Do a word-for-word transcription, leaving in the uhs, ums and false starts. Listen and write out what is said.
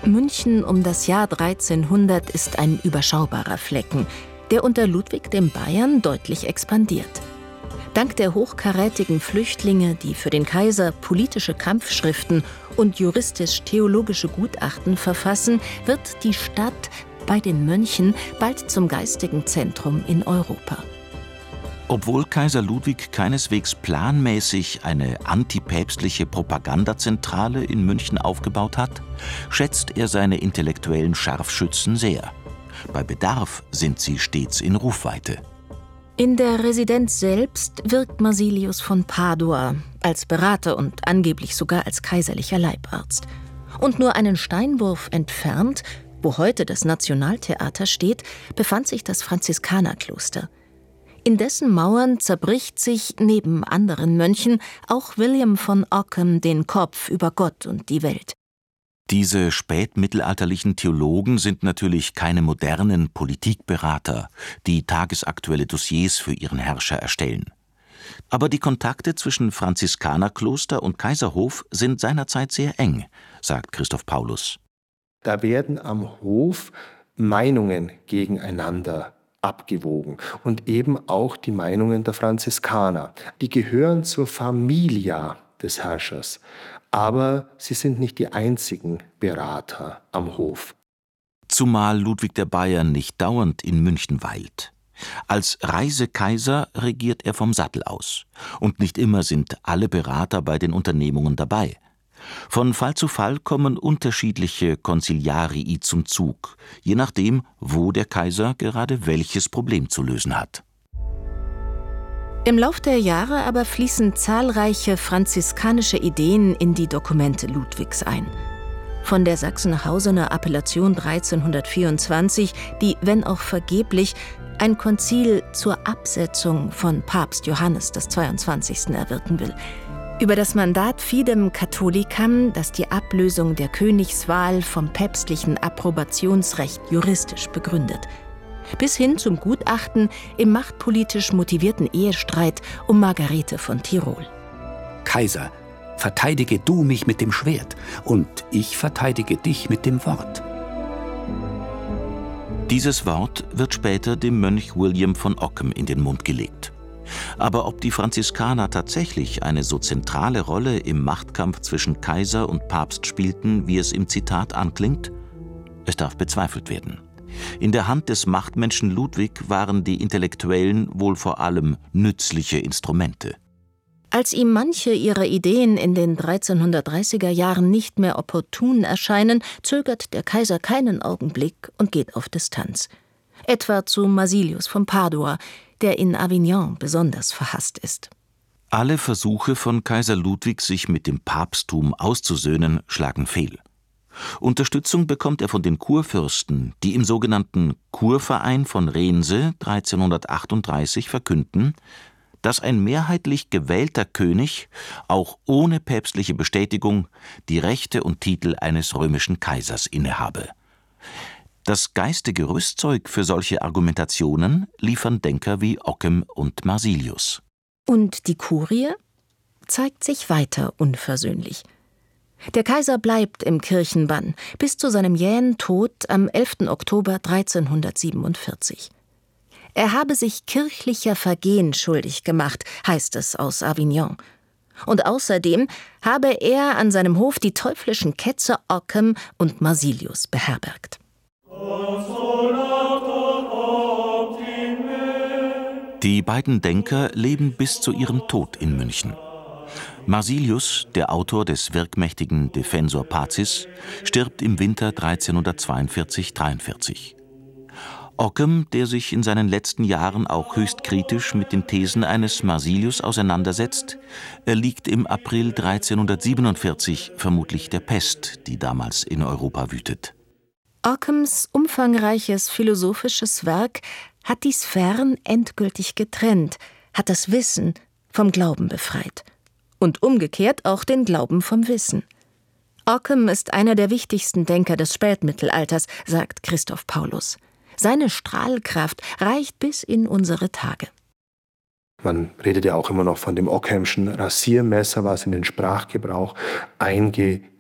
München um das Jahr dreizehnhundert ist ein überschaubarer Flecken, der unter Ludwig dem Bayern deutlich expandiert. Dank der hochkarätigen Flüchtlinge, die für den Kaiser politische Kampfschriften und juristisch-theologische Gutachten verfassen, wird die Stadt bei den Mönchen bald zum geistigen Zentrum in Europa. Obwohl Kaiser Ludwig keineswegs planmäßig eine antipäpstliche Propagandazentrale in München aufgebaut hat, schätzt er seine intellektuellen Scharfschützen sehr. Bei Bedarf sind sie stets in Rufweite. In der Residenz selbst wirkt Marsilius von Padua als Berater und angeblich sogar als kaiserlicher Leibarzt. Und nur einen Steinwurf entfernt, wo heute das Nationaltheater steht, befand sich das Franziskanerkloster. In dessen Mauern zerbricht sich neben anderen Mönchen auch William von Ockham den Kopf über Gott und die Welt. Diese spätmittelalterlichen Theologen sind natürlich keine modernen Politikberater, die tagesaktuelle Dossiers für ihren Herrscher erstellen. Aber die Kontakte zwischen Franziskanerkloster und Kaiserhof sind seinerzeit sehr eng, sagt Christoph Paulus. Da werden am Hof Meinungen gegeneinander abgewogen und eben auch die Meinungen der Franziskaner. Die gehören zur Familia des Herrschers, aber sie sind nicht die einzigen Berater am Hof. Zumal Ludwig der Bayer nicht dauernd in München weilt. Als Reisekaiser regiert er vom Sattel aus. Und nicht immer sind alle Berater bei den Unternehmungen dabei. Von Fall zu Fall kommen unterschiedliche Consiliarii zum Zug, je nachdem, wo der Kaiser gerade welches Problem zu lösen hat. Im Lauf der Jahre aber fließen zahlreiche franziskanische Ideen in die Dokumente Ludwigs ein. Von der Sachsenhausener Appellation dreizehnhundertvierundzwanzig, die, wenn auch vergeblich, ein Konzil zur Absetzung von Papst Johannes des zweiundzwanzigsten erwirken will, über das Mandat Fidem Catholicam, das die Ablösung der Königswahl vom päpstlichen Approbationsrecht juristisch begründet, bis hin zum Gutachten im machtpolitisch motivierten Ehestreit um Margarete von Tirol. Kaiser, verteidige du mich mit dem Schwert und ich verteidige dich mit dem Wort. Dieses Wort wird später dem Mönch William von Ockham in den Mund gelegt. Aber ob die Franziskaner tatsächlich eine so zentrale Rolle im Machtkampf zwischen Kaiser und Papst spielten, wie es im Zitat anklingt? Es darf bezweifelt werden. In der Hand des Machtmenschen Ludwig waren die Intellektuellen wohl vor allem nützliche Instrumente. Als ihm manche ihrer Ideen in den dreizehnhundertdreißiger Jahren nicht mehr opportun erscheinen, zögert der Kaiser keinen Augenblick und geht auf Distanz. Etwa zu Marsilius von Padua, der in Avignon besonders verhasst ist. Alle Versuche von Kaiser Ludwig, sich mit dem Papsttum auszusöhnen, schlagen fehl. Unterstützung bekommt er von den Kurfürsten, die im sogenannten Kurverein von Rense dreizehnhundertachtunddreißig verkünden, dass ein mehrheitlich gewählter König auch ohne päpstliche Bestätigung die Rechte und Titel eines römischen Kaisers innehabe. Das geistige Rüstzeug für solche Argumentationen liefern Denker wie Ockham und Marsilius. Und die Kurie zeigt sich weiter unversöhnlich. Der Kaiser bleibt im Kirchenbann bis zu seinem jähen Tod am elften Oktober dreizehnhundertsiebenundvierzig. Er habe sich kirchlicher Vergehen schuldig gemacht, heißt es aus Avignon. Und außerdem habe er an seinem Hof die teuflischen Ketzer Ockham und Marsilius beherbergt. Die beiden Denker leben bis zu ihrem Tod in München. Marsilius, der Autor des wirkmächtigen Defensor Pacis, stirbt im Winter dreizehnhundertzweiundvierzig dreiundvierzig. Ockham, der sich in seinen letzten Jahren auch höchst kritisch mit den Thesen eines Marsilius auseinandersetzt, erliegt im April dreizehnhundertsiebenundvierzig vermutlich der Pest, die damals in Europa wütet. Ockhams umfangreiches philosophisches Werk hat die Sphären endgültig getrennt, hat das Wissen vom Glauben befreit. Und umgekehrt auch den Glauben vom Wissen. Ockham ist einer der wichtigsten Denker des Spätmittelalters, sagt Christoph Paulus. Seine Strahlkraft reicht bis in unsere Tage. Man redet ja auch immer noch von dem Ockhamschen Rasiermesser, was in den Sprachgebrauch eingegraben